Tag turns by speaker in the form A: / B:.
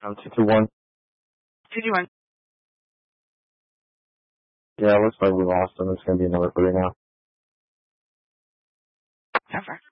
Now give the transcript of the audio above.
A: 221.
B: 221.
A: Yeah, it looks like we lost him. It's going to be another 3 now.
B: Cover.